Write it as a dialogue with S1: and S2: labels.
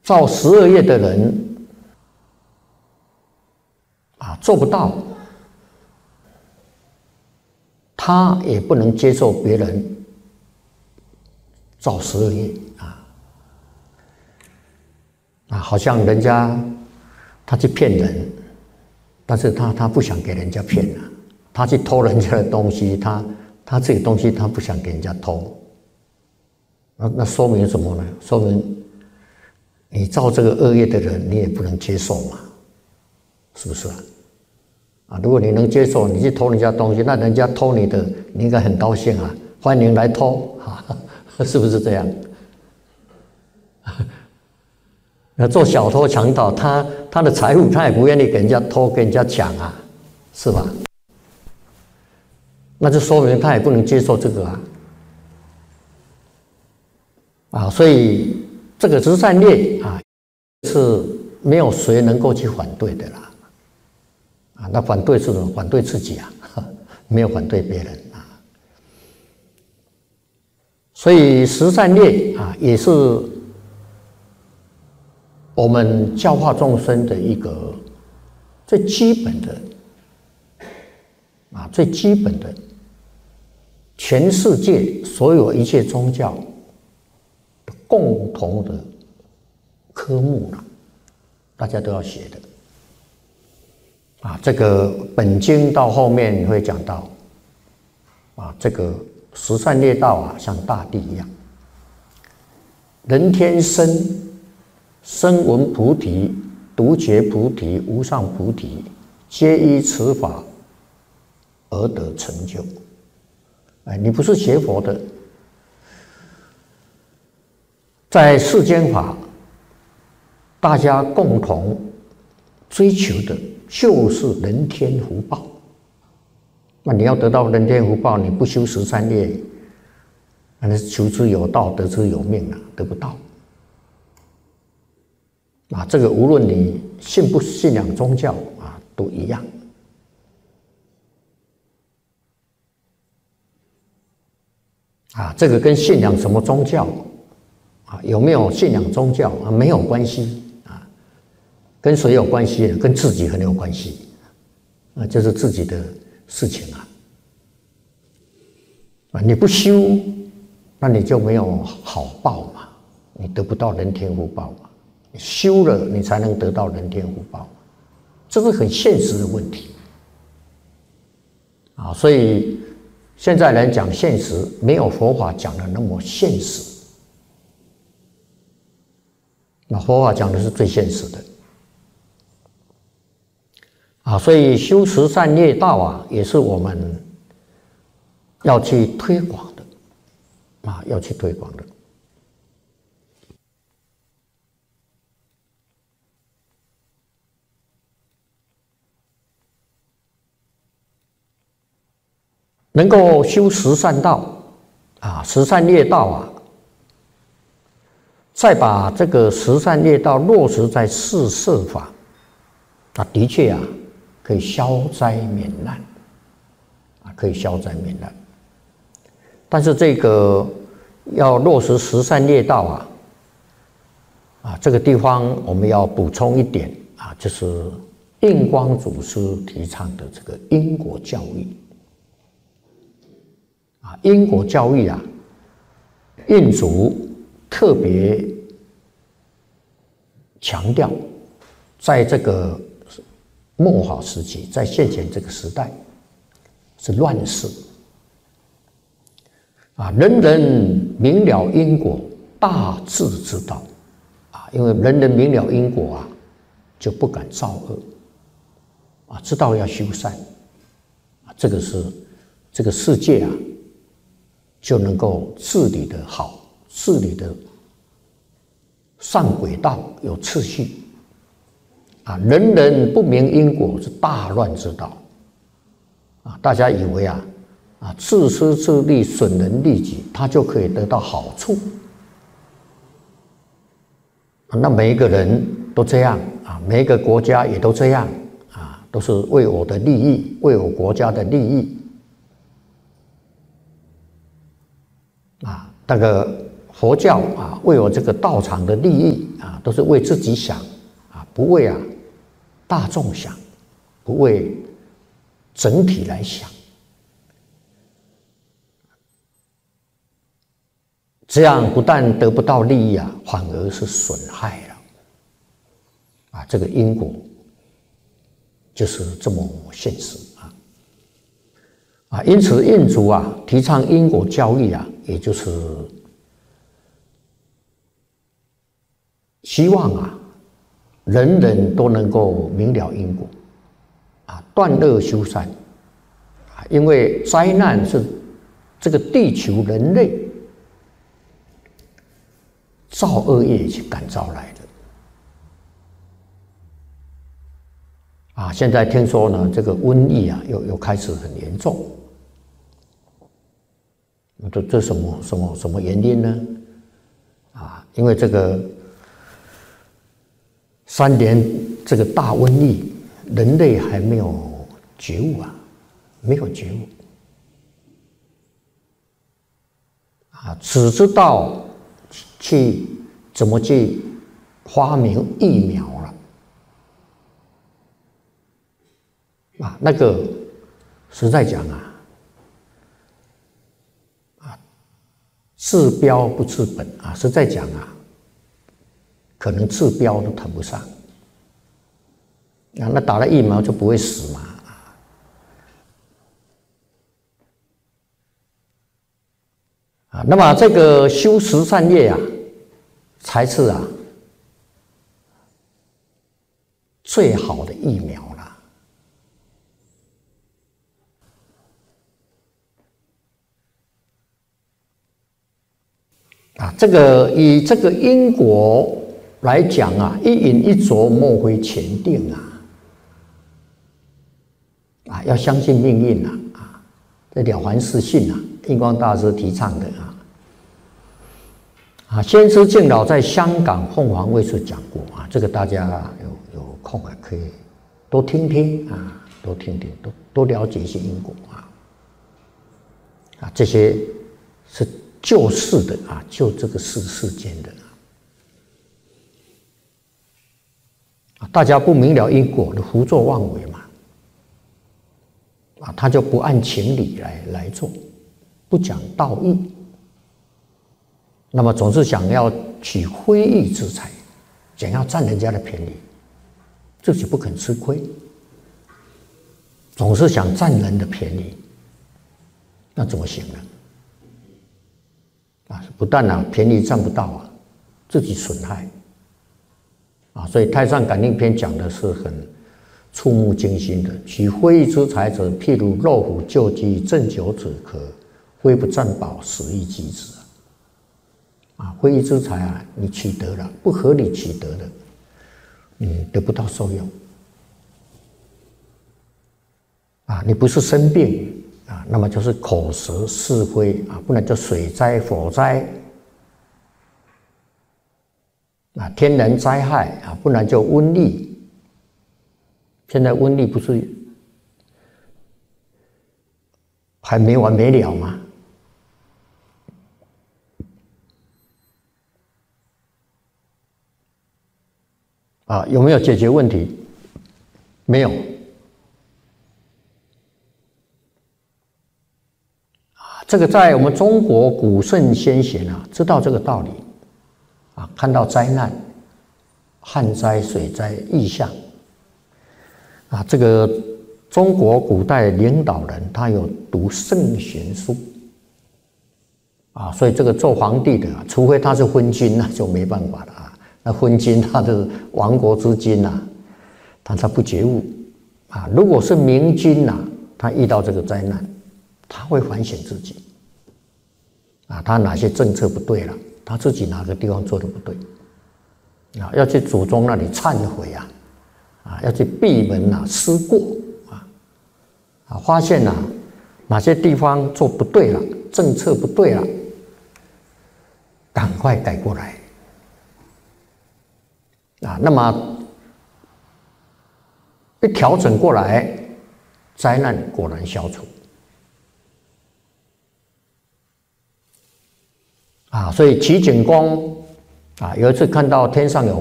S1: 造12业的人做不到，他也不能接受别人造12业好像人家他去骗人，但是他不想给人家骗他去偷人家的东西，他自己东西他不想给人家偷，那说明什么呢？说明你造这个恶业的人，你也不能接受嘛，是不是如果你能接受，你去偷人家东西，那人家偷你的，你应该很高兴欢迎来偷是不是这样？那做小偷强盗，他的财物他也不愿意给人家偷，给人家抢是吧？那就说明他也不能接受这个所以这个十善业是没有谁能够去反对的啦那反对是什么？反对自己没有反对别人所以十善业也是我们教化众生的一个最基本的最基本的，全世界所有一切宗教共同的科目大家都要学的这个本经到后面会讲到这个十善业道像大地一样，人天声闻菩提、独觉菩提、无上菩提，皆依此法而得成就。你不是学佛的，在世间法，大家共同追求的就是人天福报。那你要得到人天福报，你不修十善业，那是求之有道，得之有命得不到。这个无论你信不信仰宗教都一样。这个跟信仰什么宗教有没有信仰宗教没有关系跟谁有关系呢？跟自己很有关系就是自己的事情你不修，那你就没有好报嘛，你得不到人天福报嘛。修了，你才能得到人天福报，这是很现实的问题所以现在人讲现实，没有佛法讲的那么现实。那佛法讲的是最现实的所以修十善业道也是我们要去推广的要去推广的。能够修十善道十善业道再把这个十善业道落实在四摄法的确可以消灾免难可以消灾免难。但是这个要落实十善业道这个地方我们要补充一点就是印光祖师提倡的这个因果教育因果教育印祖特别强调，在这个末法时期，在现前这个时代是乱世人人明了因果，大智之道因为人人明了因果就不敢造恶知道要修善这个是这个世界就能够治理的好，治理的上轨道，有次序人人不明因果是大乱之道大家以为自私自利，损人利己，他就可以得到好处那每一个人都这样每一个国家也都这样都是为我的利益，为我国家的利益那个佛教啊，为我这个道场的利益啊，都是为自己想啊，不为大众想，不为整体来想。这样不但得不到利益啊，反而是损害了啊！这个因果就是这么现实啊！因此印祖啊提倡因果教育啊，也就是希望啊人人都能够明了因果啊，断恶修善啊！因为灾难是这个地球人类造恶业去感召来的啊！现在听说呢，这个瘟疫啊，又开始很严重。这什么原因呢？啊，因为这个3年这个大瘟疫，人类还没有觉悟啊，没有觉悟啊，只知道怎么去发明疫苗了啊？那个实在讲治标不治本啊！实在讲可能治标都谈不上啊。那打了疫苗就不会死嘛啊？那么这个修十善业啊，才是最好的疫苗了啊！这个以这个因果来讲啊，一饮一啄，莫非前定啊！要相信命运这了凡四训印光大师提倡的先师敬老在香港凤凰卫视讲过这个大家有空可以多听听多听听，多了解一些因果这些是救世的救这个世间的大家不明了因果的胡作妄为嘛他就不按情理来做，不讲道义，那么总是想要取非义之财，想要占人家的便宜，自己不肯吃亏，总是想占人的便宜，那怎么行呢？不但便宜占不到自己损害所以《太上感应篇》讲的是很触目惊心的。取非义之财者，譬如肉虎救鸡，鸩酒止渴，非不占饱，死亦及之非义之财你取得了，不合理取得的，你得不到受用你不是生病那么就是口舌是非不然就水灾、火灾天然灾害不然就瘟疫。现在瘟疫不是还没完没了吗？有没有解决问题？没有。这个在我们中国古圣先贤知道这个道理看到灾难、旱灾、水灾异象这个中国古代领导人他有读圣贤书所以这个做皇帝的除非他是昏君就没办法了那昏君他的亡国之君他不觉悟如果是明君他遇到这个灾难，他会反省自己他哪些政策不对了，他自己哪个地方做的不对要去祖宗那里忏悔要去闭门思过发现哪些地方做不对了，政策不对了，赶快改过来那么一调整过来，灾难果然消除所以齐景公有一次看到天上有